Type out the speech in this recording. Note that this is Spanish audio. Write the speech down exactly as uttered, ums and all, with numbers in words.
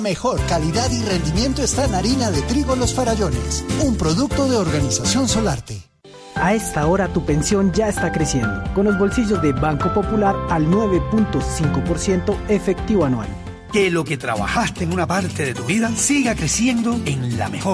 Mejor calidad y rendimiento está en harina de trigo Los Farallones, un producto de Organización Solarte. A esta hora tu pensión ya está creciendo, con los bolsillos de Banco Popular al nueve punto cinco por ciento efectivo anual. Que lo que trabajaste en una parte de tu vida siga creciendo en la mejor.